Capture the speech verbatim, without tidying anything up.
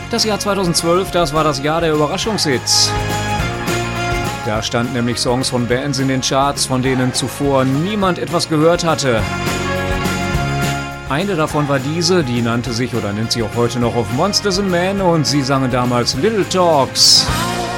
Das Jahr zweitausendzwölf, das war das Jahr der Überraschungshits. Da standen nämlich Songs von Bands in den Charts, von denen zuvor niemand etwas gehört hatte. Eine davon war diese, die nannte sich oder nennt sich auch heute noch auf Monsters and Men und sie sangen damals Little Talks.